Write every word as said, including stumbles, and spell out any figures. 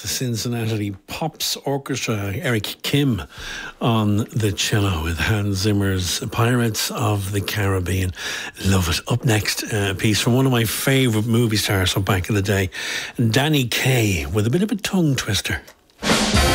the Cincinnati Pops Orchestra, Eric Kim on the cello with Hans Zimmer's Pirates of the Caribbean. Love it. Up next, a piece from one of my favourite movie stars from back in the day, Danny Kaye, with a bit of a tongue twister.